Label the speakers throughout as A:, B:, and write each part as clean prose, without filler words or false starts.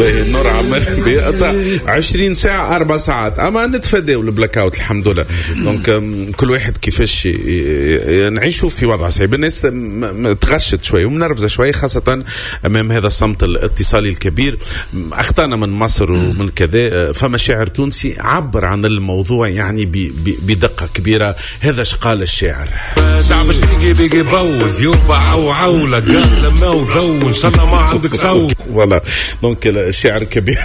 A: نور عمال بيقطع 20 ساعة 4 ساعات، أما نتفاداو البلاك اوت الحمد لله. دونك كل واحد كيفاش نعيشوا في وضع صعيب. الناس تغشت شوي ومنرفزة شوي، خاصة أمام هذا الصمت الاتصالي الكبير. أخطأنا من مصر ومن كذا، فمشاعر تونسي عبر عن الموضوع يعني بدقة كبيرة. هذا شقال الشاعر.
B: شعب شيقي بيجي بوذ يوبع أو عولة قال لما وذو إن شاء الله ما عندك سو
A: والله. دونك الشاعر كبير.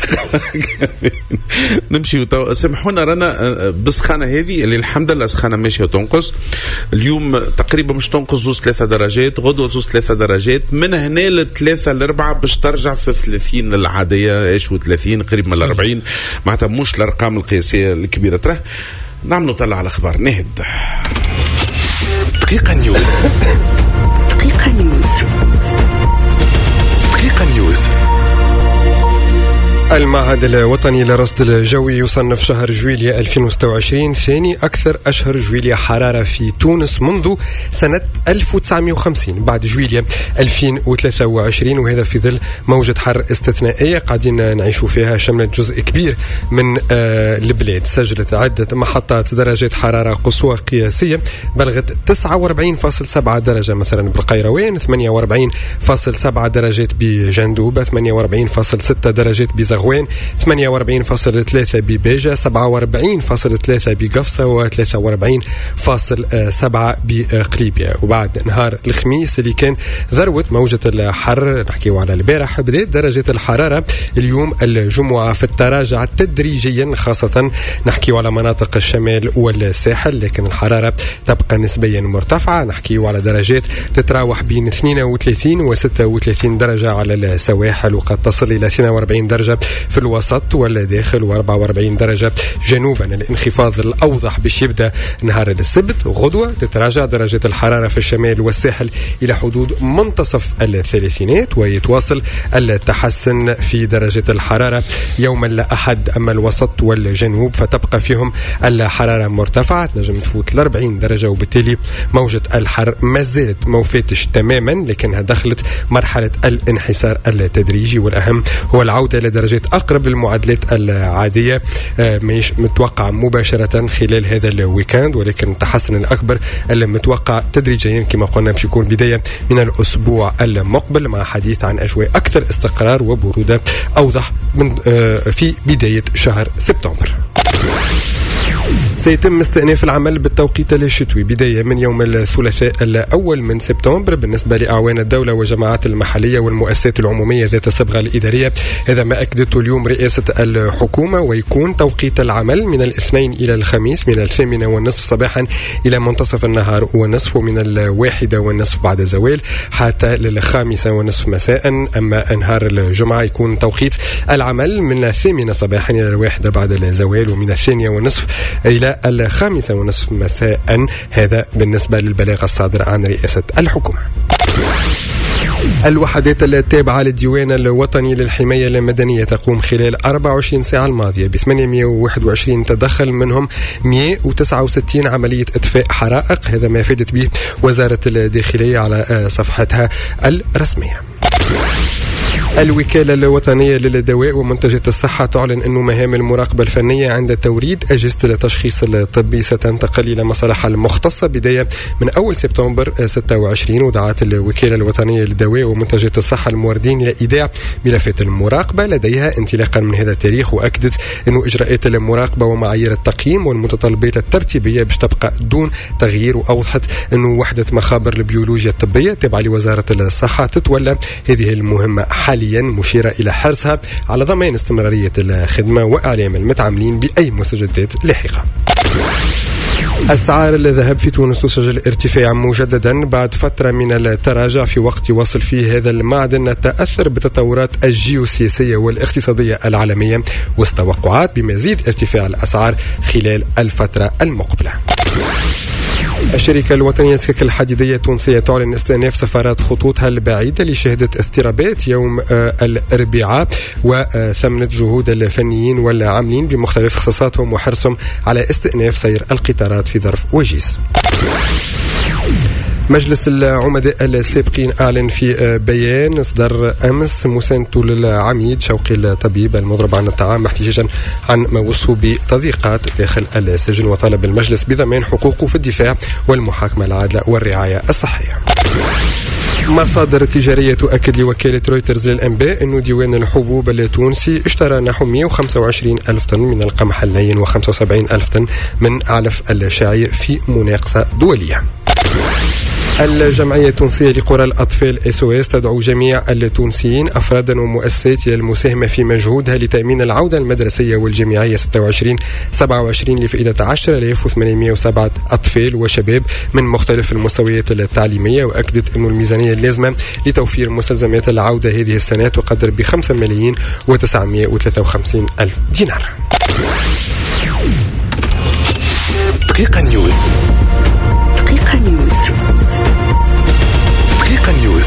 A: نمشي سامحونا رانا بسخانة هذه اللي الحمد لله سخانة ماشية وتنقص. اليوم تقريبا مش تنقص 2-3 درجات، غدوة 2-3 درجات، من هنا ل3-4 باش ترجع في 30 العادية، ايش و30 قريب من 40 معناتها مش الأرقام القياسية الكبيرة. ترى نعملوا طلع على أخبار نهد.
B: دقيقة نيوز. دقيقة نيوز. دقيقة نيوز.
C: المعهد الوطني للرصد الجوي يصنف شهر جويلية 2026 ثاني أكثر أشهر جويلية حرارة في تونس منذ سنة 1950 بعد جويلية 2023، وهذا في ظل موجة حر استثنائية قاعدين نعيشوا فيها، شملت جزء كبير من البلاد. سجلت عدة محطات درجات حرارة قصوى قياسية بلغت 49.7 درجة مثلا بالقيروان، 48.7 درجات بجندوبة، 48.6 درجات بزغوان، 48.3 ببيجة، 47.3 بقفصة، و43.7 بقليبية. وبعد نهار الخميس اللي كان ذروة موجة الحر، نحكيو على البارح، بدأت درجة الحرارة اليوم الجمعة في التراجع تدريجيا، خاصة نحكيو على مناطق الشمال والساحل، لكن الحرارة تبقى نسبيا مرتفعة. نحكيو على درجات تتراوح بين 32 و 36 درجة على السواحل، وقد تصل إلى 42 درجة في الوسط والداخل، و44 درجة جنوبا. الانخفاض الأوضح باش يبدأ نهار السبت. غدوة تتراجع درجة الحرارة في الشمال والساحل إلى حدود منتصف الثلاثينات، ويتواصل التحسن في درجة الحرارة يوم الأحد. أما الوسط والجنوب فتبقى فيهم الحرارة مرتفعة، تنجم تفوت 40 درجة، وبالتالي موجة الحر ما زالت موفاتش تماما، لكنها دخلت مرحلة الانحسار التدريجي. والأهم هو العودة لدرجة أقرب للمعادلات العادية، مش متوقع مباشرة خلال هذا الويكاند، ولكن التحسن الأكبر المتوقع تدريجيا كما قلنا باش يكون بداية من الأسبوع المقبل، مع حديث عن أجواء أكثر استقرار وبرودة أوضح من في بداية شهر سبتمبر. سيتم استئناف العمل بالتوقيت الشتوي بداية من يوم الثلاثاء الأول من سبتمبر بالنسبة لأعوان الدولة والجماعات المحلية والمؤسسات العمومية ذات الصبغة الإدارية. هذا ما أكدته اليوم رئاسة الحكومة، ويكون توقيت العمل من الاثنين إلى الخميس من 8:30 صباحا إلى منتصف النهار ونصف، ومن 1:30 بعد زوال حتى 5:30 مساء. أما نهار الجمعة يكون توقيت العمل من 8 صباحا إلى 1 بعد الزوال، ومن 2:30 إلى 5:30 مساء. هذا بالنسبة للبلاغ الصادر عن رئاسة الحكومة. الوحدات التابعة للديوان الوطني للحماية المدنية تقوم خلال 24 ساعة الماضية ب 821 تدخل، منهم 169 عملية إطفاء حرائق. هذا ما فادت به وزارة الداخلية على صفحتها الرسمية. الوكالة الوطنية للدواء ومنتجات الصحة تعلن أن مهام المراقبة الفنية عند توريد أجهزة التشخيص الطبي ستنتقل إلى مصالحها المختصة بداية من أول سبتمبر 26. ودعت الوكالة الوطنية للدواء ومنتجات الصحة الموردين إلى إيداع ملفات المراقبة لديها انطلاقا من هذا التاريخ. وأكدت أن إجراءات المراقبة ومعايير التقييم والمتطلبات الترتيبية باش تبقى دون تغيير. وأوضحت أن وحدة مخابر البيولوجيا الطبية تابعة لوزارة الصحة تتولى هذه المهمة حاليا، مشيرة إلى حرصها على ضمان استمرارية الخدمة وإعلام المتعاملين بأي مستجدات لاحقة. أسعار الذهب في تونس تسجل ارتفاع مجددا بعد فترة من التراجع في وقت يواصل فيه هذا المعدن التأثر بالتطورات الجيوسياسية والاقتصادية العالمية، والتوقعات بمزيد ارتفاع الأسعار خلال الفترة المقبلة. الشركة الوطنية للسكك الحديدية التونسية تعلن استئناف سفارات خطوطها البعيدة لشهدة اضطرابات يوم الأربعاء، وثمنت جهود الفنيين والعاملين بمختلف اختصاصاتهم وحرصهم على استئناف سير القطارات في ظرف وجيز. مجلس العمداء السابقين أعلن في بيان صدر أمس مساندته للعميد شوقي الطبيب المضرب عن الطعام احتجاجا عن ما وصفه بتضييقات داخل السجن، وطالب المجلس بضمان حقوقه في الدفاع والمحاكمة العادلة والرعاية الصحية. مصادر تجارية تؤكد لوكالة رويترز للأنباء أن ديوان الحبوب التونسي اشترى نحو 125 ألف طن من القمح اللين و75 ألف طن من علف الشعير في مناقصة دولية. الجمعية التونسية لقرى الأطفال SOS تدعو جميع التونسيين أفرادا ومؤسسات إلى المساهمة في مجهودها لتأمين العودة المدرسية والجامعية 26/27 لفائدة 10,807 أطفال وشباب من مختلف المستويات التعليمية، وأكدت أن الميزانية اللازمة لتوفير مستلزمات العودة هذه السنة تقدر ب5,953,000 دينار.
B: دقيقة نيوز.
D: دقيقة نيوز.
B: دقيقة نيوز.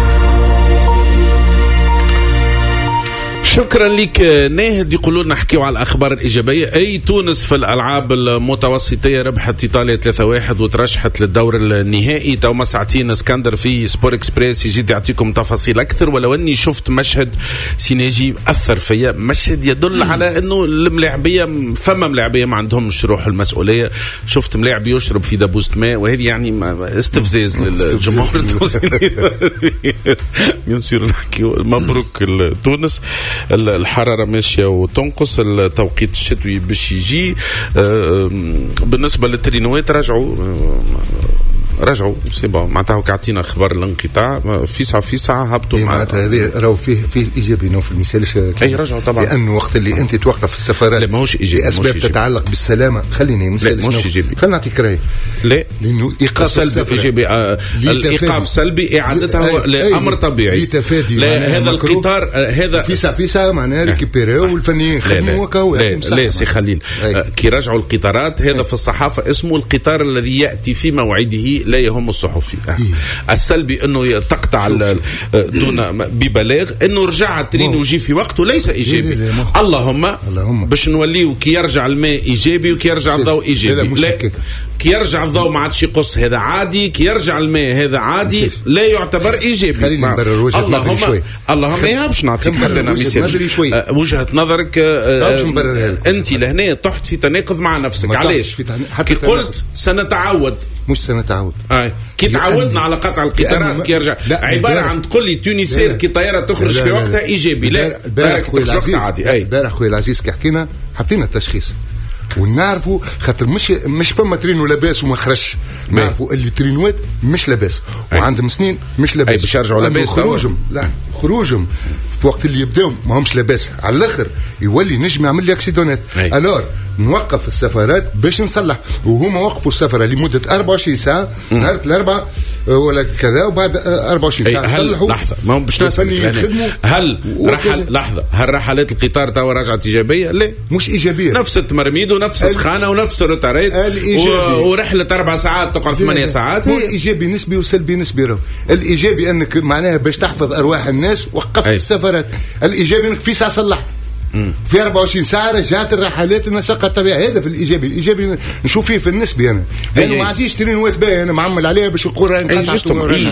A: شكرا لك ناهد. يقولوا لنا نحكيو على الأخبار الإيجابية. أي تونس في الألعاب المتوسطية ربحت إيطاليا 3-1 وترشحت للدور النهائي. تو ساعتين اسكندر في سبور اكسبريس يجي يعطيكم تفاصيل أكثر، ولو أني شفت مشهد سيناجي أثر فيا، مشهد يدل على أنه الملاعبية فما ملاعبية ما عندهمش روح المسؤولية. شفت ملاعب يشرب في دبوسة ماء، وهذه يعني استفزاز للجمهور التونسي. ينصير نحكيو مبروك لتونس. الحرارة ماشية وتنقص، التوقيت الشتوي باش يجي. بالنسبة للترينوات رجعوا سيبا معناتها كعطينا خبر الانقطاع في ساعة هبطوا
E: معناتها هذه راهو فيه إيجابي نو في المثالش.
A: أي رجعوا طبعا،
E: لأنه وقت اللي أنت توقف في السفارات
A: لا ماهوش إيجابي
E: لأسباب تتعلق بالسلامة. خليني مثال
A: ماهوش إيجابي.
E: خلينا نعطيك رأي.
A: لا
E: لأنه إيقاف
A: سلبي إيجابي. الإيقاف سلبي، إعادتها لأمر طبيعي. لا هذا القطار هذا
E: في ساعة معناها ريكيبيريو والفنيين خدموا وكهو.
A: لا سي خليل كي رجعوا القطارات هذا في الصحافة اسمه القطار الذي يأتي في موعده لا يهم الصحفي. السلبي انه تقطع دون ببلاغ. انه رجع الترين ويجي في وقته ليس ايجابي. اللهم باش نوليو كي يرجع الماء ايجابي وكي يرجع الضوء ايجابي. لا كي يرجع الضوء ما عادش يقص هذا عادي، كي يرجع الماء هذا عادي لا يعتبر ايجابي. اللهم يا باش نعطيك حتى انا مثال وجهة نظرك انت لهنا تحت في تناقض مع نفسك. علاش؟ كي قلت سنتعود
E: مش سنتعود
A: كي تعودنا على قطع القطارات كي يرجع عبارة عن تقول لي تونسير كي طيارة تخرج في وقتها إيجابي. لا
E: البارح خويا العزيز كي حكينا حطينا التشخيص ونعرفوا خاطر مش فما ترينو لاباس وما خرجش. نعرفوا اللي ترينوات مش لاباس وعندهم سنين مش لاباس.
A: باش يرجعوا لاباس
E: خروجهم في وقت اللي يبداو ما همش لاباس على الاخر يولي نجم يعمل لي اكسيدونات. الور نوقف السفرات باش نصلح. وهما وقفوا السفرة لمدة 24 ساعة نهار الأربعاء ولا كذا، وبعد 24 ساعة صلحوا.
A: لحظة ما هم باش نسألك هل رحلات القطار توا رجعت إيجابية؟ لا
E: مش إيجابية.
A: نفس التمرميد ونفس سخانة ونفس الروتاريت ورحلة 4 ساعات تقعد 8 ساعات.
E: هو إيجابي نسبي وسلبي نسبي. الإيجابي أنك معناها باش تحفظ أرواح الناس وقفت السفرات. الإيجابي أنك في ساعة صلحت في 24 ساعة رجعت الرحلات النسق الطبيعي. هذا في الإيجابي نشوف فيه في النسبة. أنا لأنه ما عنديش ترينوات باهي أنا معمل عليها باش نقول راهي انقطعت.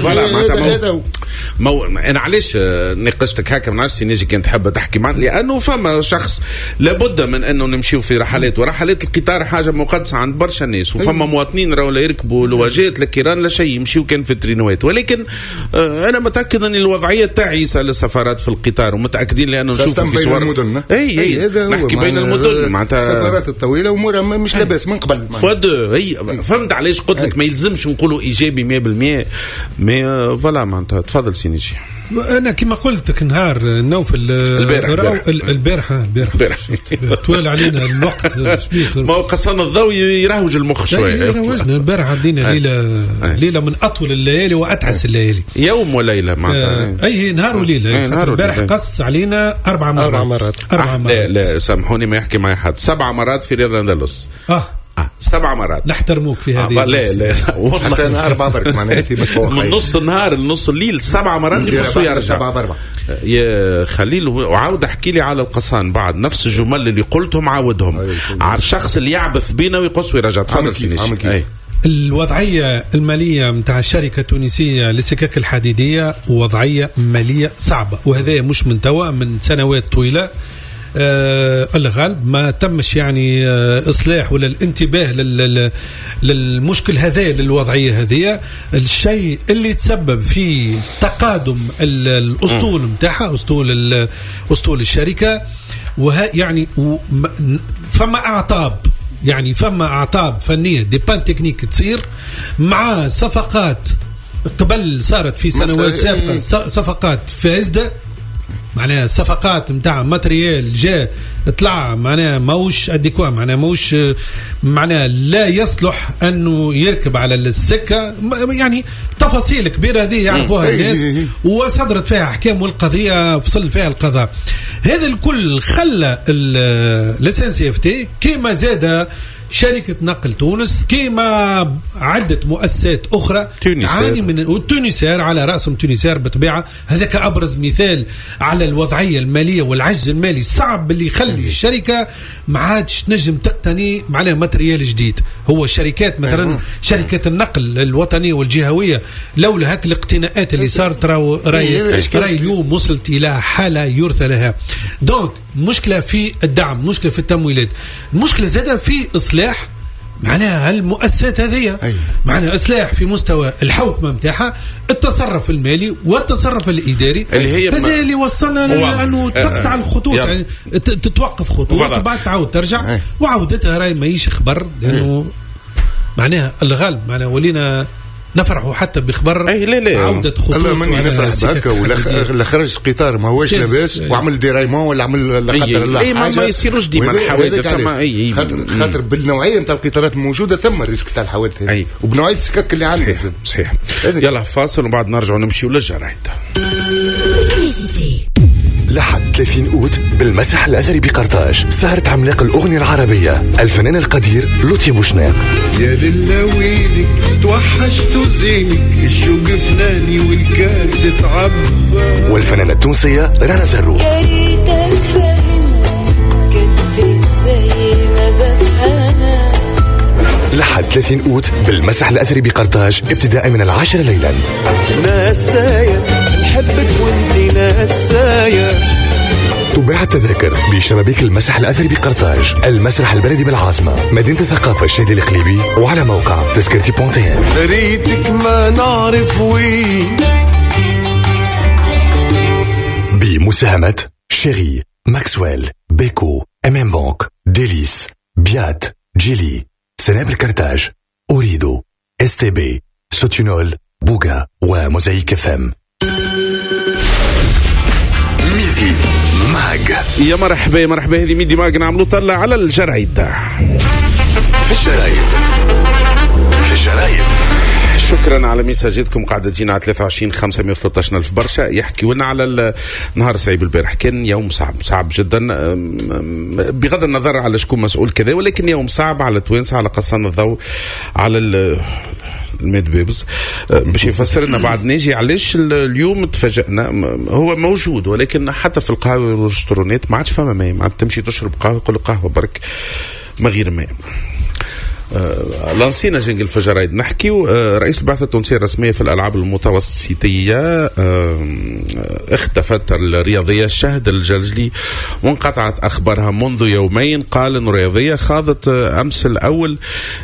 A: أنا علاش ناقشتك هكا من عرفتي نجي كنت حابة تحكي معنا لأنه فما شخص لابد من أنه نمشيو في رحلات، ورحلات القطار حاجة مقدسة عند برشا الناس، وفما مواطنين راهو لا يركبوا لواجات لا كيران لا شيء يمشيو كان في الترينوات. ولكن أنا متأكد أن الوضعية تعيسة للسفارات في القطار، ومتأكدين لأنه نشوف في صور
E: اي
A: نحكي بين المدن معناتها
E: السفرات الطويله امورها مش لاباس من قبل.
A: فهمت علاش قلت لك ما يلزمش نقولوا ايجابي 100%. مي فوالا معناتها تفضل سينيجي.
F: انا كما قلت نهار نوفل البارحه طوال علينا الوقت.
A: ما قصنا الضوء يروج المخ شويه.
F: روجنا البارحه عدينا ليله من اطول الليالي واتعس الليالي.
A: يوم وليله معناتها
F: اي نهار وليله. البارح قص علينا 4 مرات.
A: لا سامحوني ما يحكي معي حد. 7 مرات في رياض الاندلس. 7 مرات.
F: نحترموك في هذه.
A: لا والله
E: حتى انا 4 برك معناتها
A: من نص النهار لنص الليل 7 مرات يقصوا يرجع. يا خليل وعاود احكي لي على القصان بعد نفس الجمل اللي قلتهم عاودهم على الشخص اللي يعبث بينا ويقص ويرجع. تفضل سينيش.
F: الوضعية المالية متاع الشركة التونسية للسكك الحديدية وضعية مالية صعبة، وهذا مش من توا، من سنوات طويلة. الغالب ما تمش يعني إصلاح ولا الانتباه للمشكل هذا، للوضعية هذه. الشيء اللي تسبب في تقادم الأسطول متاعها، أسطول الشركة، يعني فما أعطاب فنية دي بان تكنيك تصير مع صفقات قبل صارت في سنوات سابقة، صفقات فاسدة، معناها صفقات متاع ماتريال جاء طلع معناها موش أديكوا، معناها موش، معناها لا يصلح أنه يركب على السكة، يعني تفاصيل كبيرة هذه يعرفوها الناس، وصدرت فيها أحكام والقضية فصل فيها القضاء. هذا الكل خلى الSNCF كما زاد شركة نقل تونس، كما عدة مؤسسات أخرى تعاني من التونسير، على رأسهم تونسير بطبيعة. هذا كأبرز مثال على الوضعية المالية والعجز المالي الصعب اللي يخلي الشركة ما عادش نجم تقتني معناها ماتريال جديد. هو الشركات مثلا شركة النقل الوطنية والجهوية لولا هك الاقتناءات اللي صارت راي اليوم وصلت إلى حالة يرثى لها. دونك مشكلة في الدعم، مشكلة في التمويلات، مشكلة زادة في إصلاح معناها هالمؤسسات هذه، معناها إصلاح في مستوى الحوكمة متاعها، التصرف المالي والتصرف الإداري، هذا اللي وصلنا لأنه تقطع الخطوط، يعني تتوقف خطوط وبعد تعود ترجع، وعودتها راي ماهيش خبر، لأنه معناها الغالب معناها ولينا نفرحوا حتى بخبر عودة خطوط.
E: الله مني نفرح بهكا، ولا خرج قطار ما هوش لاباس وعمل ديرايمون ولا عمل لا قدر الله حاجه،
A: ما يصيروش ديما الحوادث.
E: خاطر بالنوعيه نتاع القطارات الموجوده ثم الريسك تاع الحوادث، وبنوعيه السكك اللي عندنا.
A: صحيح. يلا فاصل وبعد نرجع نمشيو للجرايد.
G: لحد 30 أوت بالمسرح الأثري بقرطاج سهرة عملاق الأغنية العربية الفنان القدير لطفي بوشناق.
H: يا للويلك توحشت زينك، الشوق فناني والكاس تعبى.
G: والفنانة التونسية رنا زروق.
I: يا ريتك فهمني كنت زي ما بفهمك.
G: لحد 30 أوت بالمسرح الأثري بقرطاج ابتداء من 10 ليلا.
H: ناسايا نحبك وانتي ناسايا.
G: تباع التذاكر بشبابيك المسرح الأثري بقرطاج، المسرح البلدي بالعاصمة، مدينة الثقافة الشادي القليبي، وعلى موقع تذكرتي بونتين.
H: ريتك ما نعرف وين.
G: بمساهمة شيري، ماكسويل، بيكو، MM بانك، ديليس، بيات، جيلي، سنابل كرتاج، أوريدو، STB، سوتينول، بوغا وموزايك FM. ميدي ماج.
A: يا مرحبا هذه ميدي ماج، نعملوا طلع على الجرايد.
G: في الجرايد
A: شكرا على مساجاتكم، قاعدة تجينا على 23 ألف برشا. يحكي لنا على نهار صعيب البارح، كان يوم صعب جدا بغض النظر على شكون مسؤول كذا، ولكن يوم صعب على توانسة، على قصان الضوء على الميدبيبس باش يفسر لنا بعد نيجي علاش اليوم تفاجئنا. هو موجود ولكن حتى في القهوة والرستورانات ما عادش فما ماء، ما عاد تمشي تشرب قهوة يقول قهوة برك ما غير ماء. لانسينا جنجل في الجرايد. نحكيو رئيس البعثة التونسية الرسمية في الألعاب المتوسطية اختفت الرياضية شهد الجلجلي وانقطعت أخبارها منذ يومين. قال أن الرياضية خاضت أمس الأول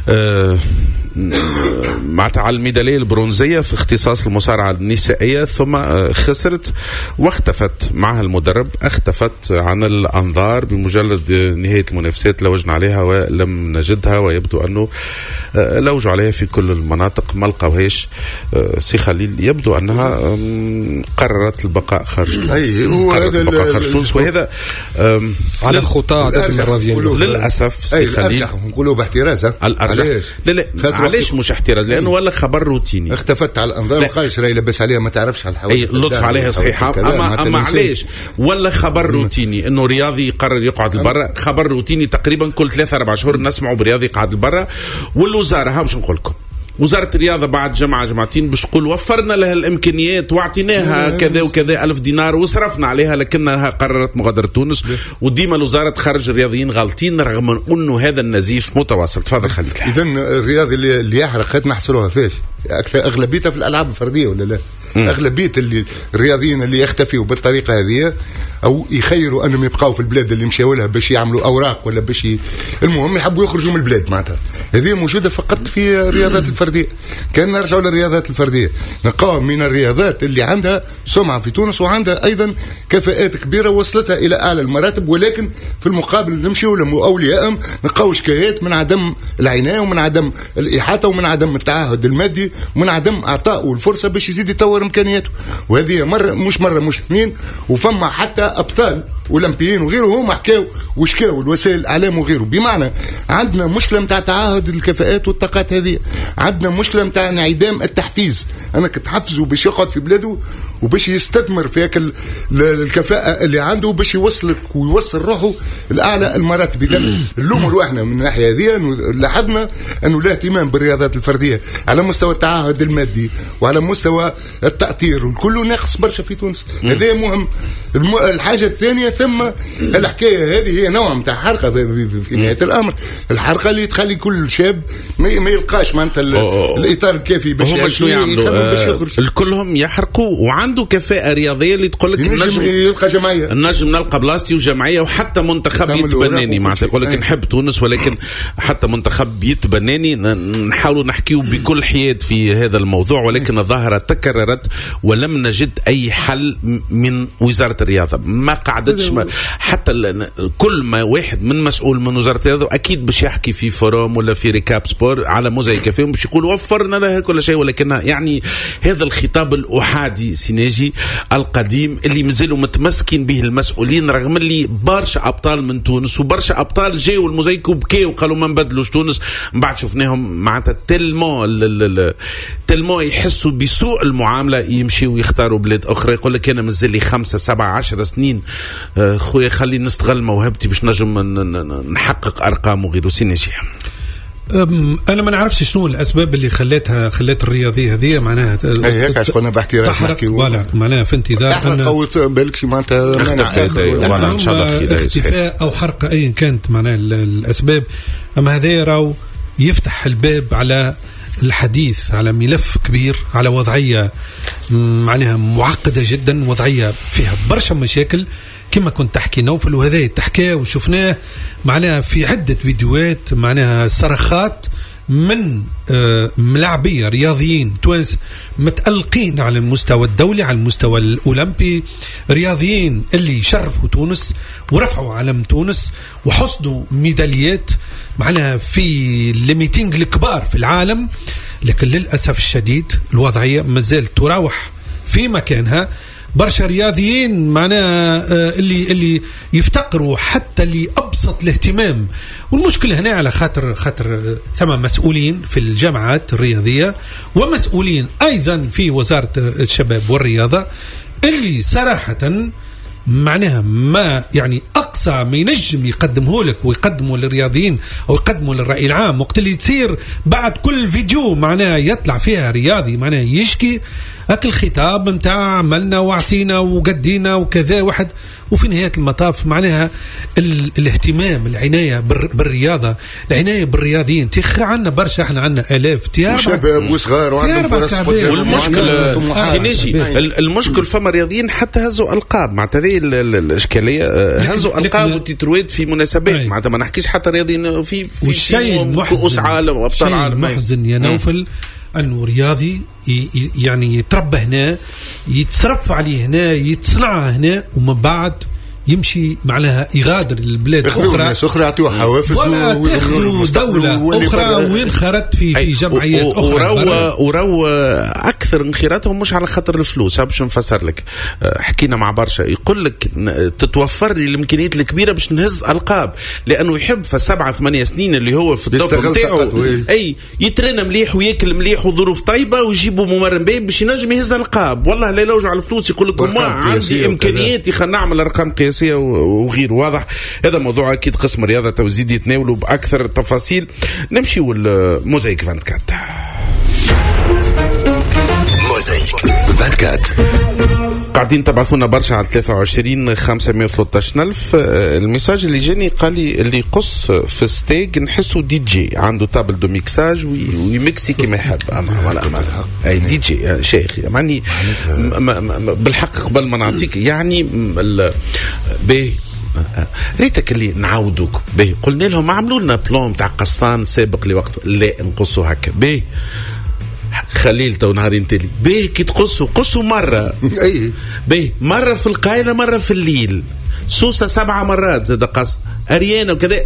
A: مع الميدالية البرونزية في اختصاص المصارعة النسائية، ثم خسرت واختفت معها المدرب، اختفت عن الأنظار بمجرد نهاية المنافسات. لوجنا عليها ولم نجدها، ويبدو أنه لوجوا عليها في كل المناطق ما لقوهاش. سي خليل يبدو أنها قررت البقاء خارج تونس، وهذا
C: على خطى عدد المرات
A: للأسف. سي خليل
E: نقولوا باحتراز.
A: علاش مش احتراز؟ لأنه ولا خبر روتيني،
E: اختفت على الأنظار، وقايش راي لبس عليها ما تعرفش على الحوادث،
A: لطف عليها صحيحة. أما علاش ولا خبر روتيني انه رياضي يقرر يقعد لبرا؟ خبر روتيني تقريبا كل 3-4 شهور نسمعوا برياضي يقعد لبرا. والوزارة ها باش نقول لكم وزارة الرياضة بعد جمعتين باش تقول وفرنا لها الامكانيات واعطيناها كذا وكذا 1000 دينار وصرفنا عليها، لكنها قررت مغادرة تونس. وديما الوزارة تخرج الرياضيين غالطين رغم انه هذا النزيف متواصل. تفضل خليل.
E: اذا الرياضي اللي يحرق نحصروها فيش اكثر اغلبيتها في الالعاب الفرديه ولا لا؟ اغلبيه الرياضيين اللي يختفوا بالطريقه هذه او يخيروا انهم يبقاو في البلاد اللي مشاو لها باش يعملوا اوراق ولا باش المهم يحبوا يخرجوا من البلاد. معناتها هذه موجوده فقط في الرياضات الفرديه. كان نرجعوا للرياضات الفرديه نلقاو من الرياضات اللي عندها سمعه في تونس وعندها ايضا كفاءات كبيره وصلتها الى اعلى المراتب، ولكن في المقابل نمشيوا لهم واوليائهم نلقاو شكايات من عدم العنايه ومن عدم الاحاطه ومن عدم التعهد المادي ومن عدم اعطائه الفرصه باش يزيد يطور امكانياته. وهذه مره مش اثنين، وفما حتى ابطال اولمبيين وغيره هم حكاوا وشكاوا الوسائل الاعلام وغيره. بمعنى عندنا مشكله نتاع تعاهد الكفاءات والطاقات هذه، عندنا مشكله نتاع انعدام التحفيز، انك تحفزه باش يقعد في بلاده وباش يستثمر في الكفاءه اللي عنده باش يوصلك ويوصل روحه لاعلى المراتب. اذا نلوموا احنا من الناحيه هذه لاحظنا انه لا اهتمام بالرياضات الفرديه على مستوى التعهد المادي وعلى مستوى التاطير وكله ناقص برشا في تونس. هذا مهم. الحاجه الثانيه ثم الحكايه هذه هي نوع نتاع حرقه في نهايه الامر، الحرقه اللي تخلي كل شاب ما يلقاش معناتها الاطار الكافي باش
A: يخرج. الكلهم يحرقوا وعنده كفاءه رياضيه اللي تقول لك
E: نجم يلقى جمعيه،
A: نجم نلقى بلاصتي وجمعيه وحتى منتخب يتبناني. معناتها يقول لك نحب تونس ولكن حتى منتخب يتبناني. نحاولوا نحكيو بكل حياد في هذا الموضوع، ولكن الظاهره تكررت ولم نجد اي حل من وزاره الرياضه. ما قعدتش حتى كل ما واحد من مسؤول من وزاره الرياضه اكيد باش يحكي في فوروم ولا في ريكاب سبور على موزايك فيهم باش يقول وفرنا لها كل شيء، ولكن يعني هذا الخطاب الاحادي سيناجي القديم اللي مازالوا متمسكين به المسؤولين، رغم اللي برشا ابطال من تونس وبرشا ابطال جاوا الموزايك وبكاوا وقالوا ما نبدلوش تونس. من بعد شفناهم معناتها تلمو يحسوا بسوء المعامله يمشيوا ويختاروا بلاد اخرى. يقول لك انا مازال لي 5 7 10 سنين خويا خليني نستغل موهبتي باش نجم نحقق ارقام وغيره. سيناجي
F: انا ما نعرفش شنو الاسباب اللي خلات الرياضيه هذه معناها
E: هيك عشان كنا باحتراز نحكي
F: ولا معناها في انتظار
E: ان بالك معناتها
A: ان شاء الله
F: اختفاء او حرق ايا كانت معناها الاسباب. اما هذا راهو يفتح الباب على الحديث على ملف كبير، على وضعيه معناها معقده جدا، وضعيه فيها برشا مشاكل كما كنت تحكي نوفل، وهذا تحكيه وشفناه معناها في عدة فيديوهات معناها صرخات من ملاعبية رياضيين توانس متألقين على المستوى الدولي على المستوى الأولمبي، رياضيين اللي شرفوا تونس ورفعوا علم تونس وحصدوا ميداليات معناها في الميتينج الكبار في العالم. لكن للأسف الشديد الوضعية مازالت تراوح في مكانها. برشا رياضيين معناها اللي يفتقروا حتى لأبسط الاهتمام. والمشكلة هنا على خاطر ثم مسؤولين في الجامعات الرياضية ومسؤولين أيضا في وزارة الشباب والرياضة اللي صراحة معناها ما يعني أقصى ما ينجم يقدمه لك ويقدمه للرياضيين أو يقدمه للرأي العام وقت اللي تصير بعد كل فيديو معناها يطلع فيها رياضي معناها يشكي هاك الخطاب متاع عملنا وعطينا وقدينا وكذا واحد. وفي نهاية المطاف معناها الاهتمام العناية بالرياضة، العناية بالرياضيين تخ عنا برشا. احنا عنا آلاف
E: شباب وصغار وعندهم فرص.
A: والمشكل سيناجي المشكل فما رياضيين حتى هزوا ألقاب معناتها هذه الإشكالية، هزوا ألقاب وتترويد في مناسبات معناتها ما نحكيش حتى رياضيين في كؤوس عالم وأبطال عالم.
F: محزن يا نوفل أنه رياضي يعني يتربى هنا يتصرف عليه هنا يتصنع هنا ومن بعد يمشي معناها يغادر البلاد
E: أخرى ناس أخرى يعطوه حوافز
F: ولا تأخذوا دولة أخرى وينخرط في جمعيات أخرى.
A: ورو أكثر انخراطهم مش على خاطر الفلوس. باش نفسر لك حكينا مع برشا يقول لك تتوفر لي الإمكانيات الكبيرة باش نهز ألقاب لأنه يحب في 7 8 سنين اللي هو في الدوب نتاعو أي يترين مليح وياكل مليح وظروف طيبة ويجيبوا ممرن بيه باش ينجم يهز ألقاب. والله لا يلوج على الفلوس يقول لك ما عندي إمكانيات خلينا نعمل أرقام قياسية وغير واضح. هذا موضوع أكيد قسم الرياضة توزيد يتناولوا بأكثر التفاصيل. نمشي والموزايك 24.
G: موزايك 24.
A: قاعدين تبعثونا برشا على 23 513 ألف. الميساج اللي جاني قال لي اللي يقص في ستيك نحسه دي جي عنده تابل دو ميكساج ويمكسي كما يحب. اي دي جي شيخ يعني بالحق قبل ما نعطيك يعني باهي ريتك اللي نعاودوك باهي قلنا لهم عملوا لنا بلون تاع قصان سابق لوقته لا نقصوا هكا باهي خليل تو نهارين تالي باهي كي قصوا مرة باهي مرة في القايلة مرة في الليل سوسة 7 مرات زاد قص أريانا وكذا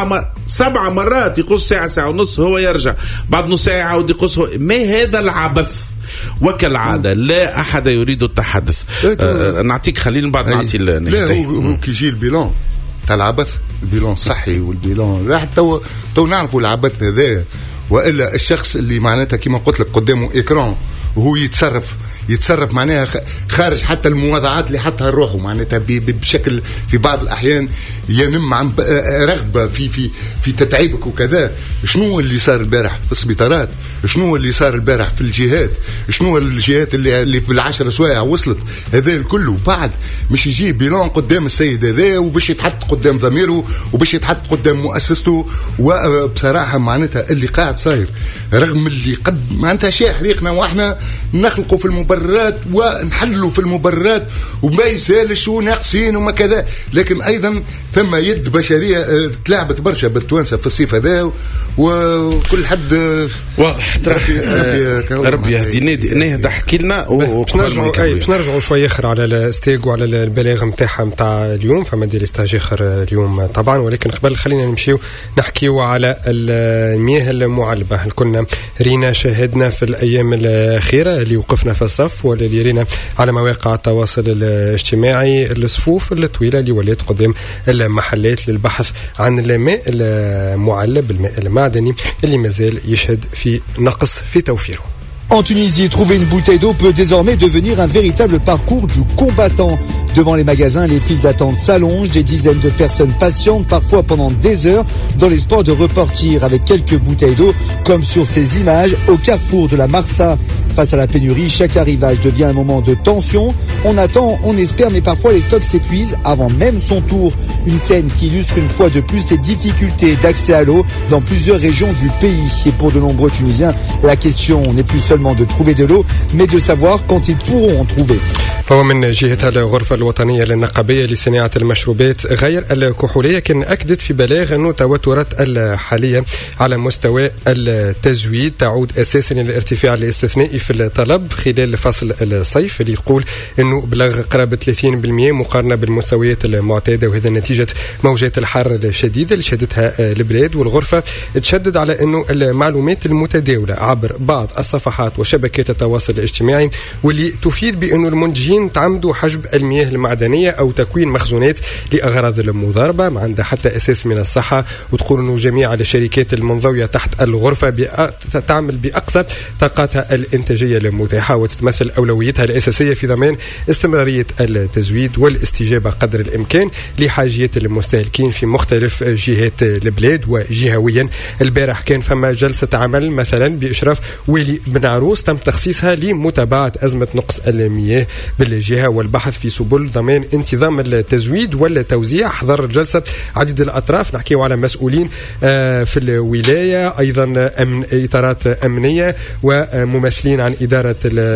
A: 7 مرات يقص ساعة ونص هو يرجع بعد نص ساعة يعاود يقص ما هذا العبث وكالعادة لا أحد يريد التحدث. نعطيك خليل بعد نعطي
E: لا هو كي يجي البيلون تاع العبث البيلون الصحي والبيلون حتى تو نعرفوا العبث هذا وإلا الشخص اللي معناتها كما قلت لك قدامه إكران وهو يتصرف معناها خارج حتى المواضعات اللي حطها روحه معناتها بشكل في بعض الأحيان ينم عن رغبة في تتعيبك وكذا. شنو اللي صار البارح في السبيطارات؟ شنو اللي صار البارح في الجهات؟ شنو الجهات اللي بالعشر سوايع وصلت؟ هذا الكل بعد مش يجي بيلون قدام السيد هذا وباش يتحط قدام ضميره وباش يتحط قدام مؤسسته. وبصراحة معناتها اللي قاعد صاير رغم اللي قد معناتها شيء حريقنا واحنا نخلقوا في المبررات ونحلوا في المبررات وما يسالش وناقصين وما كذا، لكن ايضا ثم يد بشريه تلعبت برشا بالتوانسه في الصيف هذا وكل حد
A: واضح. ربي يهدينا نهدى حكي لنا
C: باش نرجعوا شوي اخر على الستيك وعلى البلاغ نتاعها نتاع اليوم. فما دير ستاج اخر اليوم طبعا، ولكن قبل خلينا نمشيو نحكيو على المياه المعلبه. كنا رينا شاهدنا في الايام الاخيره اللي وقفنا في الصف واللي رينا على مواقع التواصل الاجتماعي الصفوف الطويله اللي ولات قدام المحلات للبحث عن الماء المعلب الماء المعدني اللي مازال يشهد في نقص في توفيره.
J: En Tunisie, trouver une bouteille d'eau peut désormais devenir un véritable parcours du combattant. Devant les magasins, les files d'attente s'allongent. Des dizaines de personnes patientent, parfois pendant des heures, dans l'espoir de repartir avec quelques bouteilles d'eau, comme sur ces images au carrefour de la Marsa. Face à la pénurie, chaque arrivage devient un moment de tension. On attend, on espère, mais parfois les stocks s'épuisent avant même son tour. Une scène qui illustre une fois de plus les difficultés d'accès à l'eau dans plusieurs régions du pays. Et pour de nombreux Tunisiens, la question n'est plus seulement de trouver de l'eau, mais de savoir quand ils pourront en trouver.
C: ومن جهة الغرفة الوطنية للنقابية لصناعة المشروبات غير الكحولية كان أكدت في بلاغ أنه توترات الحالية على مستوى التزويد تعود أساسا إلى الارتفاع الاستثنائي في الطلب خلال فصل الصيف اللي يقول أنه بلغ قرابة 30% مقارنة بالمستويات المعتادة، وهذا نتيجة موجات الحر الشديدة اللي شهدتها البلاد. والغرفة تشدد على أنه المعلومات المتداولة عبر بعض الصفحات وشبكات التواصل الاجتماعي واللي تفيد بأنه المنتجين تعمدوا حجب المياه المعدنية أو تكوين مخزونات لأغراض المضاربة ما عندها حتى أساس من الصحة. وتقول أنه جميع الشركات المنضوية تحت الغرفة تعمل بأقصى طاقاتها الإنتاجية المتاحة وتتمثل أولويتها الأساسية في ضمان استمرارية التزويد والاستجابة قدر الإمكان لحاجيات المستهلكين في مختلف جهات البلاد وجهويا. البارح كان فما جلسة عمل مثلا بإشراف ويلي بن عروس تم تخصيصها لمتابعة أزمة نقص المياه بالجهة والبحث في سبل ضمان انتظام التزويد والتوزيع. حضر الجلسة عديد الأطراف، نحكيو على مسؤولين في الولاية، أيضا إطارات أمنية وممثلين عن إدارة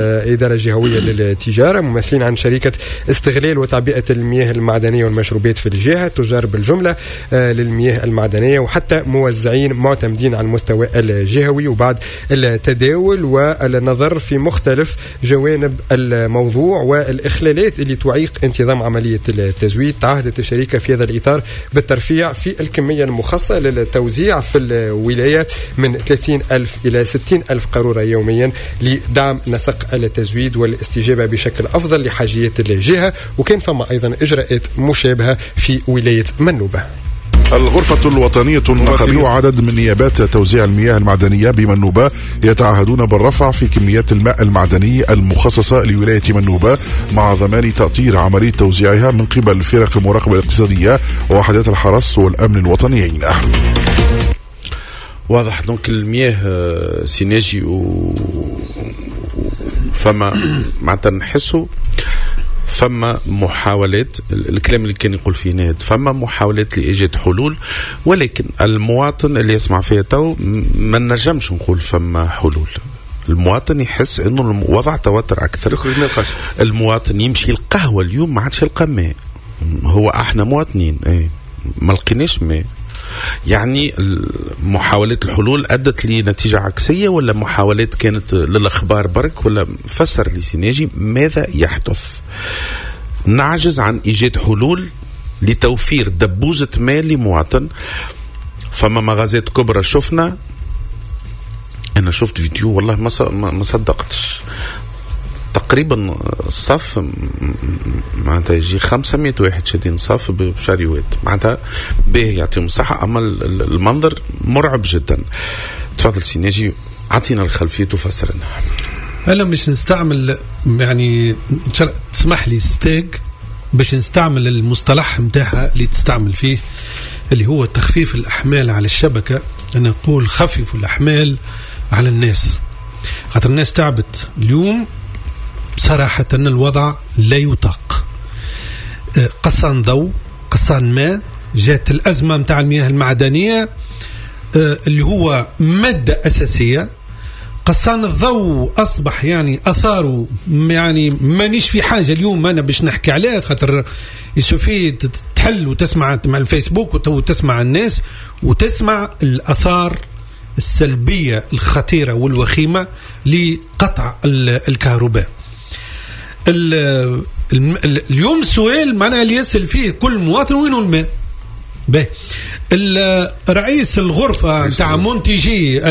C: الجهوية للتجارة، ممثلين عن شركة استغلال وتعبئة المياه المعدنية والمشروبات في الجهة، تجار بالجملة للمياه المعدنية، وحتى موزعين معتمدين على المستوى الجهوي. وبعد التداول والنظر في مختلف جوانب الموضوع والإخلالات اللي تعيق انتظام عملية التزويد، تعهدت الشركة في هذا الإطار بالترفيع في الكمية المخصصة للتوزيع في الولاية من 30,000 إلى 60,000 قارورة يوميا لدعم نسق التزويد والاستجابة بشكل أفضل لحاجيات الجهة. وكان فما أيضا إجراءات مشابهة في ولاية منوبة.
K: الغرفة الوطنية النقابية وعدد من نيابات توزيع المياه المعدنية بمنوبة يتعهدون بالرفع في كميات الماء المعدني المخصصة لولاية منوبة مع ضمان تأطير عملية توزيعها من قبل فرق المراقبة الاقتصادية ووحدات الحرس والأمن الوطنيين.
A: واضح دونك المياه سيناجي فما معناتها نحسوا فما محاولات، الكلام اللي كان يقول فيه ناد، فما محاولات لإيجاد حلول، ولكن المواطن اللي يسمع فيها تو ما نجمش نقول فما حلول. المواطن يحس انه الوضع توتر اكثر. المواطن يمشي القهوة اليوم ما عادش يلقى ماء. هو احنا مواطنين ما لقيناش ماء. يعني محاولات الحلول أدت لنتيجة عكسية ولا محاولات كانت للأخبار برك؟ ولا فسر لي سيناجي ماذا يحدث؟ نعجز عن إيجاد حلول لتوفير دبوزة ماء لمواطن. فما مغازات كبرى شفنا، أنا شفت فيديو والله ما صدقتش، تقريبا الصف معناتها يجي 500 واحد شادين صف بشاريوات، معناتها باهي يعطيهم الصحة، أما المنظر مرعب جدا. تفضل سيناجي أعطينا الخلفية وفسر لنا.
F: أنا مش نستعمل يعني تسمح لي ستيج باش نستعمل المصطلح متاعها اللي تستعمل فيه اللي هو تخفيف الأحمال على الشبكة. أنا أقول خففوا الأحمال على الناس، خاطر الناس تعبت اليوم بصراحة. أن الوضع لا يطاق. قصان ضوء، قصان ماء، جات الأزمة متاع المياه المعدنية اللي هو مادة أساسية. قصان الضوء أصبح يعني أثاره يعني مانيش في حاجة اليوم أنا باش نحكي عليه، خاطر يسوفي تحل وتسمع مع الفيسبوك وتسمع الناس وتسمع الأثار السلبية الخطيرة والوخيمة لقطع الكهرباء. اليوم السؤال معناها اللي يسأل فيه كل مواطن وينه الماء. رئيس الغرفة تاع منتجي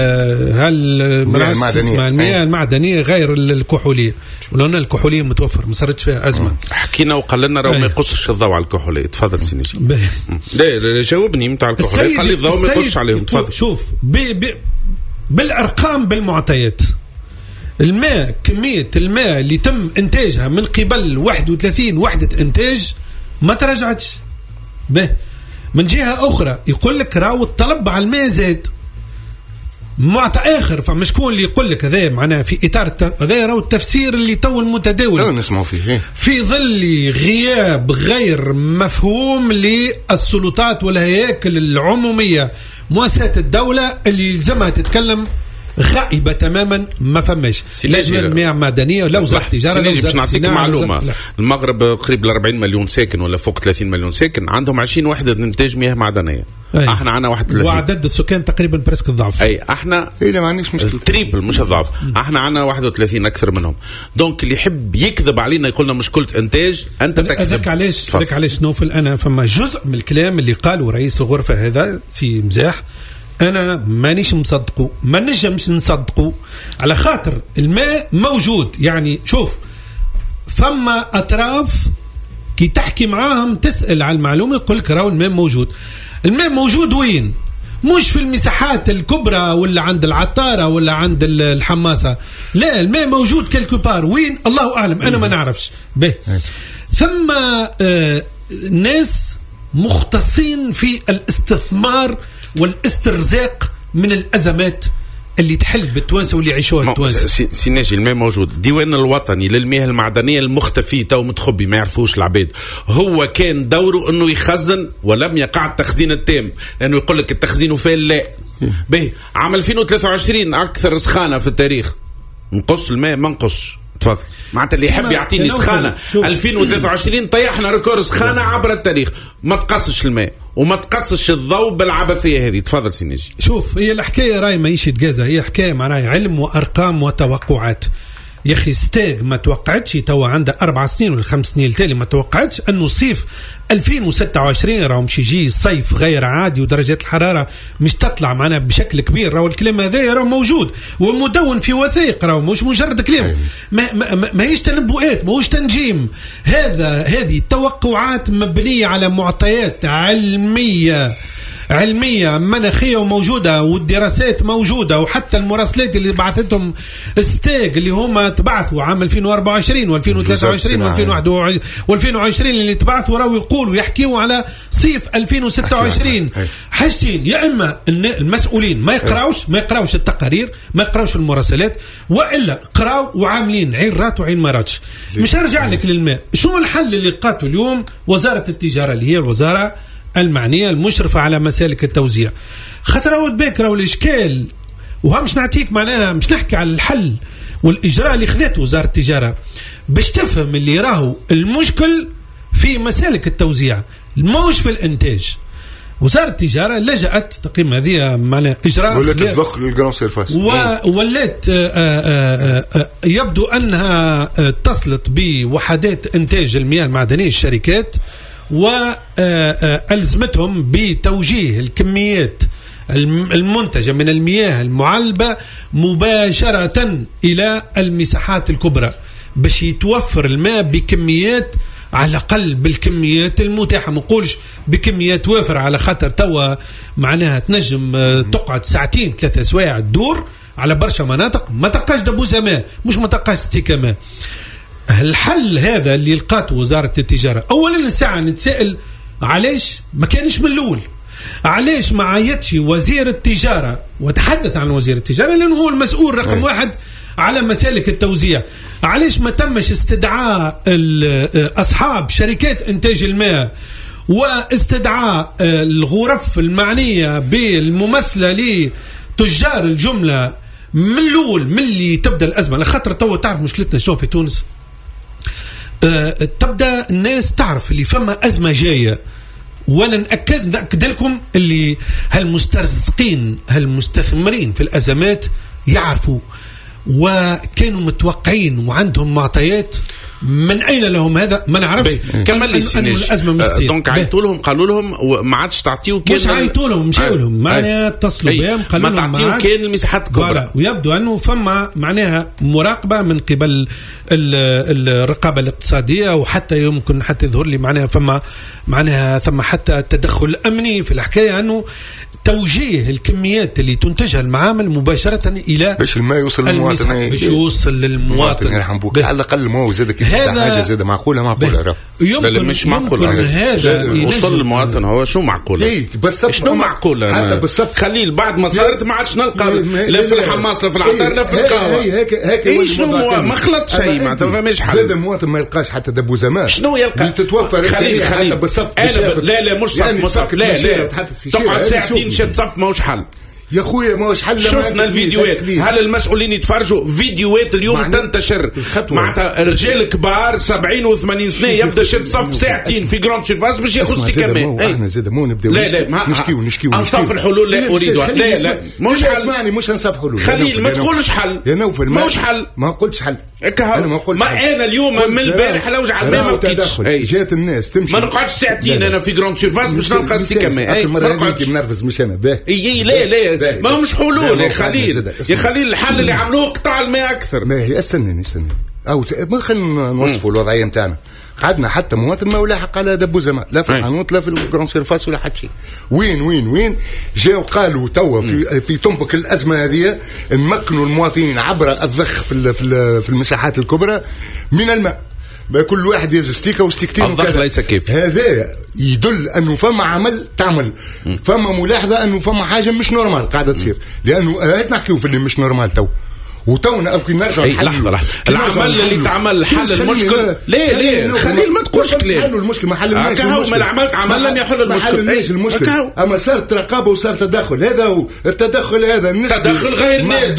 F: المياه المعدنية غير الكحولية، ولو الكحولية متوفر ما صارتش فيها أزمة.
A: حكينا وقال لنا راه ما يقصش الضوء على الكحولية. تفضل سينيجي. لا جاوبني متاع الكحولية، قال لي الضوء ما يقصش عليهم. تفضل.
F: شوف بالأرقام بالمعطيات، الماء كمية الماء اللي تم إنتاجها من قبل 31 وحدة إنتاج ما تراجعتش. من جهة أخرى يقول لك راهو الطلب على الماء زاد. معطى آخر فمش كون اللي يقول لك هذا معناه في إطار هذا راهو التفسير اللي تو المتداول
E: نسمعوا فيه
F: في ظل غياب غير مفهوم للسلطات والهياكل العمومية مؤسسات الدولة اللي يلزمها تتكلم غائبة تماما. ما فماش لجنة المياه المعدنية لو وزارة التجارة.
A: باش نعطيك معلومة، المغرب قريب ل 40 مليون ساكن ولا فوق 30 مليون ساكن، عندهم 20 وحدة إنتاج مياه معدنية. احنا عنا 31
F: وعدد السكان تقريبا برسك الضعف.
A: اي احنا
E: لا ما عنديش مشكلة،
A: تريبل مش الضعف. احنا عنا 31 اكثر منهم. دونك اللي يحب يكذب علينا يقولنا مشكلة انتاج انت تكذب.
F: ذاك علاش نوفل انا فما جزء من الكلام اللي قاله رئيس الغرفة هذا سي مزاح أنا مانيش مصدقه، ما نجمش نصدقه على خاطر الماء موجود. يعني شوف فما أطراف كي تحكي معاهم تسأل على المعلومة يقول لك راهو الماء موجود. الماء موجود وين؟ مش في المساحات الكبرى ولا عند العطارة ولا عند الحماسة، لا الماء موجود كالكبار. وين؟ الله أعلم، أنا ما نعرفش. ثم ناس مختصين في الاستثمار والاسترزاق من الأزمات اللي تحل بالتوانسة واللي يعيشوها التوانسة.
A: سيناجي الماء موجود. الديوان الوطني للمياه المعدنية المختفي تو متخبي ما يعرفوش العباد، هو كان دوره انه يخزن ولم يقع التخزين التام، لانه يقول لك التخزين فين لا به. عام 2023 اكثر سخانة في التاريخ، نقص الماء ما نقص. تفضل. معناتها اللي يحب يعطيني سخانة 2023 طيحنا ريكور سخانة عبر التاريخ، ما تقصش الماء وما تقصش الضوء بالعبثية هذه. تفضل سيناجي.
F: شوف هي الحكاية راي ما يتجازى، هي حكاية معناها علم وأرقام وتوقعات. يا أخي ستاج ما توقعتش توا عنده 4 سنين ولا 5 سنين التالي ما توقعتش أنه صيف 2026 راهو مش يجي صيف غير عادي ودرجات الحرارة مش تطلع معنا بشكل كبير. راهو الكلام هذا راهو موجود ومدون في وثائق، راهو مش مجرد كلام. ما هيش تنبؤات، ما هوش تنجيم. هذه توقعات مبنية على معطيات علمية علمية مناخية وموجودة، والدراسات موجودة، وحتى المراسلات اللي بعثتهم ستيج اللي هم تبعثوا عام 2024 و2023 و2021 اللي تبعثوا راهو يقولوا يحكيوا على صيف 2026. حاجتين، يا اما المسؤولين ما يقراوش التقارير، ما يقراوش المراسلات، والا قراو وعاملين عين رات وعين ما راتش. مش هرجع لك للماء. شنو الحل اللي لقاته اليوم وزارة التجارة اللي هي الوزارة المعنية المشرفة على مسالك التوزيع؟ خاطر راهو الاشكال، وهمش نعطيك معناها مش نحكي على الحل والاجراء اللي خذته وزارة التجارة باش تفهم اللي راهو المشكل في مسالك التوزيع موش في الانتاج. وزارة التجارة لجأت تقييم هذه معناها إجراء
K: ولات تدخل الجران سيرفاس
F: ولات يبدو أنها اتصلت بوحدات إنتاج المياه المعدنية الشركات وألزمتهم بتوجيه الكميات المنتجة من المياه المعلبة مباشرة إلى المساحات الكبرى باش يتوفر الماء بكميات على الأقل بالكميات المتاحة. ما نقولش بكميات وافر على خاطر توا معناها تنجم تقعد ساعتين 3 سوايع تدور على برشا مناطق ما تلقاش دبوزة ماء، مش ما تلقاش استيكا ماء. الحل هذا اللي لقاته وزارة التجارة، أولا الساعة نتسائل علاش ما كانش من الأول، علاش ما عيطش وزير التجارة وتحدث عن وزير التجارة لأنه هو المسؤول رقم واحد على مسالك التوزيع. علاش ما تمش استدعاء أصحاب شركات إنتاج الماء واستدعاء الغرف المعنية بالممثلة لتجار الجملة من الأول من اللي تبدأ الأزمة؟ لخاطر تو تعرف مشكلتنا شو في تونس، تبدأ الناس تعرف اللي فما أزمة جاية. وانا نأكد لكم اللي هالمسترزقين هالمستثمرين في الأزمات يعرفوا وكانوا متوقعين وعندهم معطيات من أين لهم هذا ما نعرفش.
A: كمل لي
F: الأزمة مستير
A: دونك عيطوا لهم قالوا لهم ما عادش تعطيو كان،
F: مش عيطوا لهم مشاو لهم معناها اتصلوا بهم قالوا لهم
A: ما تعطيو كان المساحات الكبرى.
F: ويبدو أنه فما معناها مراقبة من قبل الرقابة الاقتصادية، وحتى يمكن حتى يظهر لي معناها فما معناها ثم حتى تدخل أمني في الحكاية، أنه توجيه الكميات اللي تنتجها المعامل مباشرة إلى
E: باش الماء يوصل للمواطن،
F: باش يوصل للمواطن
E: على الأقل ما هو زاد حاجة زاد معقولة
A: لا مش معقولة
F: هذا
A: وصل للمواطن. هو شو معقولة؟ شنو معقولة؟ خليل بعد ما صارت ما عادش نلقى لا في الحماس لا في العطار لا في القهوة. هيك شنو ما خلط شيء معناتها ما فماش حل.
E: زاد المواطن ما يلقاش حتى دبو زمان.
A: شنو يلقى؟
E: تتوفر
A: خليل لا مش صف لا تقعد ساعتين شد صف ماهوش حل
E: يا خويا. ماهوش حل.
A: شفنا الفيديوهات، هل المسؤولين يتفرجوا فيديوهات اليوم تنتشر معناتها رجال كبار 70 و80 سنه يبدا شد صف ساعتين في جراند شيرفاس باش ياخذ كمان.
E: احنا زاد مو نبداو نشكيو
A: انصاف الحلول لا اريدها. لا مش حل.
E: اسمعني مش انصاف حلول.
A: خليل ما تقولش حل
E: يا نوفل
A: ماهوش حل.
E: ما قلتش حل.
A: انا ما قلتش. ما انا اليوم من البارح لو على الماء ما بكيتش.
E: جات الناس تمشي
A: ما نقعدش ساعتين انا في جراند شيرفاس باش نلقى كمان.
E: ما نقعدش منرفز مش انا باهي.
A: لا ما مش حلول يا خليل. يا خليل الحل اللي عملوه قطاع الماء اكثر.
E: ما هي استنى او ما خلينا نوصفوا الوضعيه نتاعنا. قعدنا حتى مواطن ما ولاحق على دبوزه ماء لا في الحانوت لا في الجران سيرفاس ولا حتى شيء. وين جاوا قالوا توا في تنبك الازمه هذه نمكنوا المواطنين عبر الضخ في المساحات الكبرى من الماء. كل واحد يز ستيكا وستيكتين
A: الضخ ليس كيف.
E: هذا يدل انه فما عمل تعمل، فما ملاحظه انه فما حاجه مش نورمال قاعده تصير، لانه نحكيو في اللي مش نورمال وتونا او كي نرجع
A: لحظه العمل اللي تعمل حل المشكل. ليه خليل ما تقولش كلام.
E: حلوا المشكل ما حلناش
A: المشكل. ما عملت عمل لم يحل المشكل.
E: اما صارت رقابه وصار تدخل. هذا هو التدخل هذا النسبي.
A: تدخل غير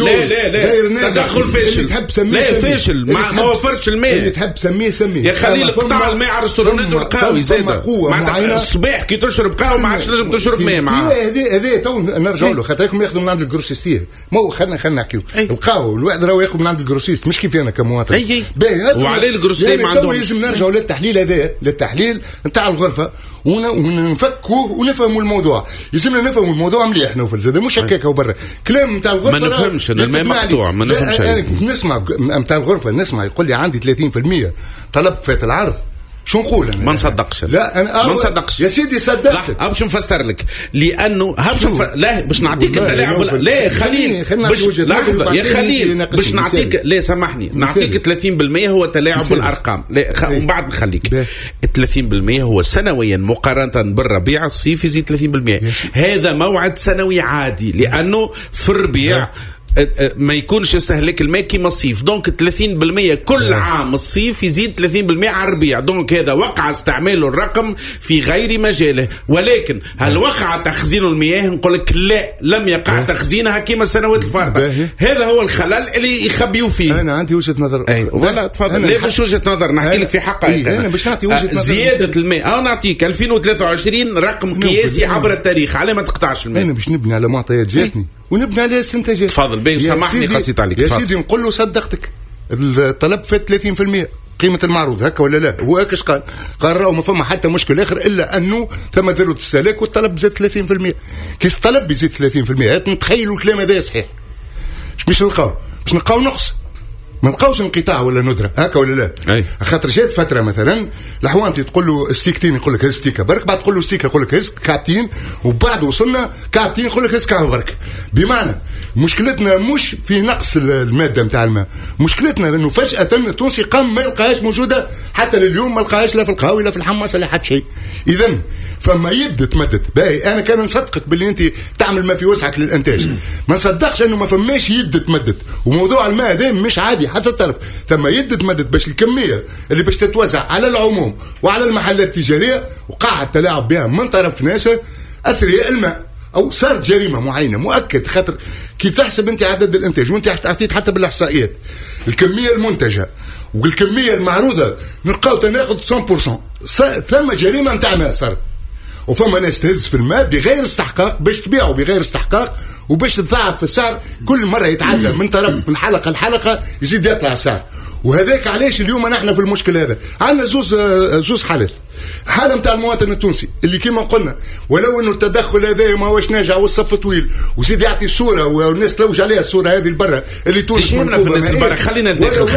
A: لا تدخل فاشل. لا فاشل ما وفرش الماء.
E: اللي تحب سميه
A: يا خليل قطاع الماء على الرستورانات والقهاوي زاده معناتها الصباح كي تشرب قهوه ما عادش لازم تشرب ماء معاه.
E: هذا تو نرجعوا له خاطركم ياخذوا من عند الجروسيستيه. ما خلينا نحكيو القهوه الواحد راهو ياخذ من عند الجروسيست مش كيف انا كمواطن.
A: وعليه الجروسيست ما عندهمش.
E: لازم نرجعوا للتحليل هذا للتحليل نتاع الغرفه ونفكوا ونفهموا الموضوع. يلزمنا نفهموا الموضوع مليح نوفل زاد مش هكاك وبرا كلام نتاع الغرفه.
A: ما نفهمش الماء مقطوع ما نفهمش.
E: انا نسمع نتاع الغرفه نسمع يقول لي عندي 30% طلب فات العرض شو نقول أنا؟
A: ما نصدقش.
E: لا أنا
A: ما نصدقش
E: يا سيدي صدقتك.
A: باش نفسر لك لأنه لا باش نعطيك التلاعب. لا خليل لحظة يا خليل باش نعطيك. لا سامحني نعطيك 30% هو تلاعب بالأرقام. لا ومن بعد نخليك 30% هو سنويا مقارنة بالربيع الصيف يزيد 30%. هذا موعد سنوي عادي لأنه في الربيع ما يكونش يستهلك الماء كيما الصيف. دونك 30% كل عام الصيف يزيد 30% على الربيع. دونك هذا وقع استعماله الرقم في غير مجاله. ولكن هل وقع تخزين المياه؟ نقول لك لا، لم يقع تخزينها كيما السنوات الفارطة. هذا هو الخلل اللي يخبيوا فيه.
E: انا عندي وجهة نظر.
A: ولا تفضل. لا مش وجهة نظر، نحكي لك في حقائق.
E: انا باش نعطي وجهة نظر.
A: زيادة الماء نعطيك 2023 رقم قياسي عبر التاريخ. على ما تقطعش الماء.
E: انا باش نبني على معطيات جاتني ونبني عليها استنتاجات.
A: تفضل باهي سامحني قصيت عليك.
E: يا سيدي نقول له صدقتك الطلب فات 30% قيمة المعروض هكا ولا لا؟ هو هكاش قال راهو ما فما حتى مشكل آخر إلا أنه ثم ذروة السلاك والطلب زاد 30%. كيس الطلب يزيد 30% نتخيلوا الكلام هذا صحيح؟ مش نلقاو نقص، ما نلقاوش انقطاع ولا ندرة هكا ولا لا؟ خاطر جات فترة مثلا الحوانتي تقول له ستيكتين يقول لك هز ستيكة برك، بعد تقول له ستيكة يقول لك هز كابتين، وبعد وصلنا كابتين يقول لك هز كعب برك. بمعنى مشكلتنا مش في نقص المادة نتاع الماء، مشكلتنا لأنه فجأة التونسي قام ما يلقاهاش موجودة حتى لليوم، ما لقاهاش لا في القهاوي لا في الحماصة لا حتى شيء. إذن فما يد تمدد باهي. أنا كان نصدقك باللي أنت تعمل ما في وسعك للإنتاج، ما نصدقش أنه ما فماش يد تمدد. وموضوع الماء هذا مش عادي حتى الطرف، ثم يد تمدد باش الكمية اللي باش تتوزع على العموم وعلى المحلات التجارية وقع التلاعب بها من طرف ناس أثرياء الماء، او صارت جريمه معينه مؤكد. خاطر كي تحسب انت عدد الانتاج وانت اعطيت حتى بالاحصائيات الكميه المنتجه والكميه المعروضه نلقاو تناقض 100%. ثم جريمه نتاع ماء صارت، وفما ناس تهز في الماء بغير استحقاق باش تبيعه بغير استحقاق وباش تضاعف في السعر. كل مره يتعدى من طرف من حلقه لحلقه يزيد يطلع السعر. وهذاك علاش اليوم نحن في المشكل هذا عندنا زوز حالات. حالة متاع المواطن التونسي اللي كما قلنا ولو انه التدخل هذا ما هوش ناجع والصف طويل وزيد يعطي الصورة والناس تلوج عليها الصورة هذه البرة اللي تونس
A: منكوبة في الناس البرة. خلينا ندخل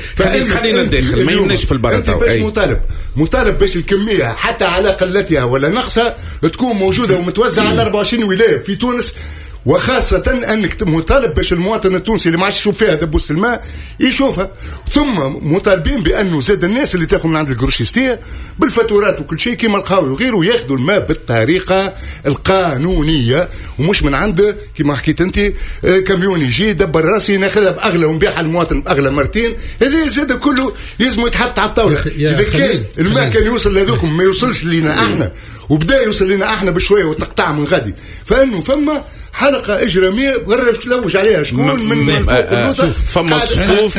A: خلينا ندخل ما يمناش في البرة.
E: انت باش مطالب باش الكمية حتى على قلتها ولا نقصها تكون موجودة ومتوزعة على 24 ولاية في تونس، وخاصة أنك مطالب باش المواطن التونسي اللي ما عادش يشوف فيها دبوس الماء يشوفها. ثم مطالبين بأنه زاد الناس اللي تاخذ من عند الجروشيستية بالفاتورات وكل شيء كما القهاوي وغيره ياخذوا الماء بالطريقة القانونية ومش من عند كما حكيت أنت كاميون يجي دبر راسي ناخذها بأغلى ونبيعها للمواطن بأغلى مرتين. هذا زاد كله يلزم يتحط على الطاولة. إذا كان الماء كان يوصل لهذوكم ما يوصلش لنا احنا وبدا يوصل لنا احنا بشوية وتقطع من غادي، فإنه فما حلقة إجرامية برا تلوج عليها شكون من فوق اللوطة.
A: فما صفوف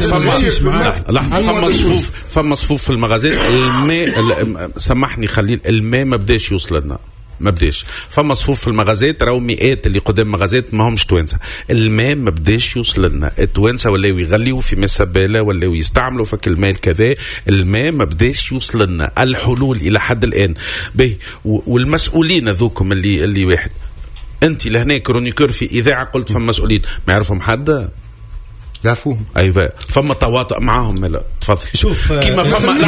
A: فما صفوف في المغازات. الماء سامحني خليل، الماء ما بداش يوصل لنا، ما بداش. فما صفوف في المغازات راهو مئات اللي قدام مغازات ما همش توانسه. الماء ما بداش يوصل لنا. التوانسه ولاو يغليوا في مسباله ولاو يستعملوا فك الماء كذا. الماء ما بداش يوصل لنا. الحلول الى حد الان به والمسؤولين ذوكم اللي واحد انت لهنا كرونيكور في اذاعه قلت فما مسؤولين ما يعرفهم حد
E: يعرفوهم.
A: ايوه فما تواطؤ معاهم. لا تفضل.
F: شوف
A: كيما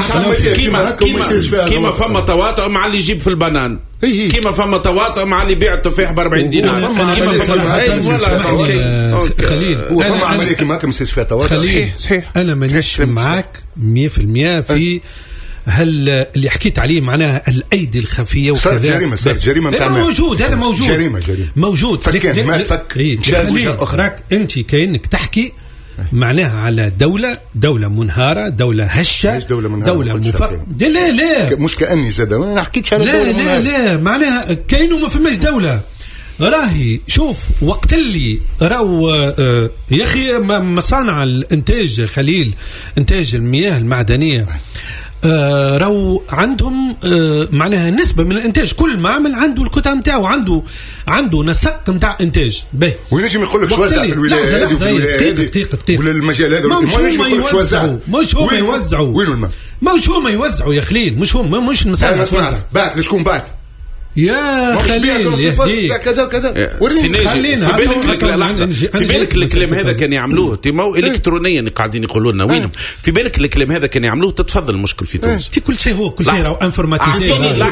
A: فما تواطؤ مع اللي يجيب في البنان، كيما فما تواطؤ مع اللي يبيع التفاح ب 40 دينار. كيما فما
E: خليل وفما عمليه كيما هكا ما يصيرش فيها تواطؤ.
F: صحيح انا مانيش معاك 100% في هل اللي حكيت عليه معناها الايدي الخفيه وكذا.
E: صارت جريمه نتاع
F: موجود. هذا موجود
E: جريمه
F: موجود.
E: فكان ما فك
F: راك انت كانك تحكي معناها على دولة منهارة، دولة هشة، دولة مفقرة. لا
E: مش كأني زاد ما حكيتش على دولة منهارة.
F: لا معناها كأنه ما فماش دولة. راهي شوف وقت اللي راهو يا أخي مصانع الإنتاج خليل إنتاج المياه المعدنية راهو عندهم معناها نسبة من الإنتاج. كل معمل عنده الكتله نتاعو، عنده نسق نتاع إنتاج باهي.
E: وينجم يقول لك توزع في الولاية هذه وفي الولاية هذه ولا المجال هذا
F: مش هو ما يوزعوا.
E: وين الماء؟
F: مش هو ما يوزعوا يا خليل. مش المساعدة
E: بعت لشكون بعت
F: يا خليل
E: كذا كذا
F: خلينا
A: في بالك الكلام هذا كان يعملوه تيمو الكترونيا قاعدين يقولوا لنا وينهم في بالك الكلام هذا كان يعملوه تتفضل المشكل في تونس
F: في كل شيء هو كل شيء راهو انفورماتيزي.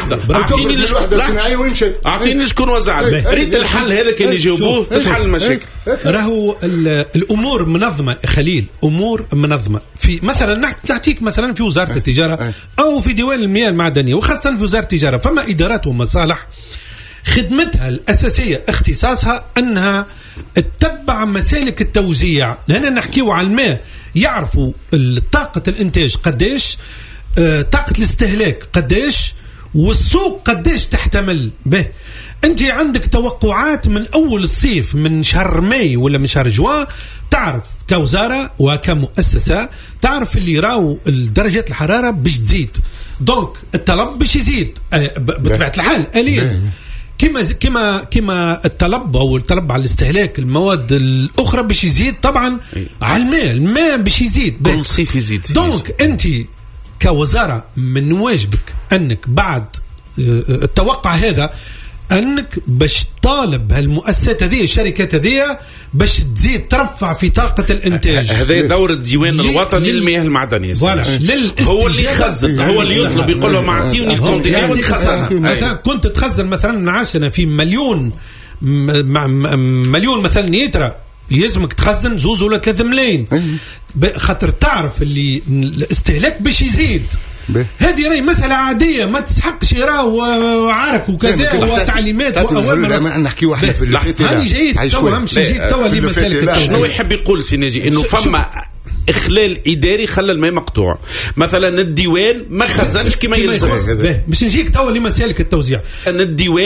A: اعطيني شكون وزع ريت الحل هذا كان يجاوبوه تحل المشاكل.
F: راهو الامور منظمه خليل، امور منظمه. في مثلا نعطيك مثلا في وزاره التجاره او في ديوان المياه المعدنيه وخاصه في وزاره التجاره فما ادارات ومصالح خدمتها الاساسيه اختصاصها انها تتبع مسالك التوزيع، لان نحكيو على الماء يعرفوا طاقه الانتاج قديش، طاقه الاستهلاك قديش، والسوق قديش تحتمل به. انت عندك توقعات من اول الصيف من شهر ماي ولا من شهر جوان، تعرف كوزاره وكمؤسسه تعرف اللي راو درجات الحراره باش تزيد، دونك الطلب باش يزيد بطبيعه الحال آليا كما الطلب او الطلب على الاستهلاك المواد الاخرى باش يزيد طبعا على الماء باش يزيد
A: كل صيف يزيد.
F: دونك انت كوزاره من واجبك انك بعد التوقع هذا انك باش طالب هالمؤسسات هذه الشركات هذه باش تزيد ترفع في طاقه الانتاج.
A: هذا دور الديوان الوطني للمياه المعدنيه هو اللي يخزن، هو اللي يطلب يقول لهم اعطيوني الكونتينر ونخزنها.
F: مثلا كنت تخزن مثلا عاشنا في مليون مثلا لتر، يلزمك تخزن 2 ولا 3 ملايين خاطر تعرف اللي الاستهلاك باش يزيد. هذه راهي مسألة عادية ما تسحقش راهو عارك وكذا وتعليمات وأوامر.
E: نحكي واحدة في اللفات
F: هذه جيد توا مش جيد توا اللي مسألة
A: شنو يحب يقول سيناجي إنه فما إخلال إداري خلى الماء مقطوع، مثلا الديوان ما خزنش كما يلزم.
F: باش نجيك توا لمسالك التوزيع.
A: الديوان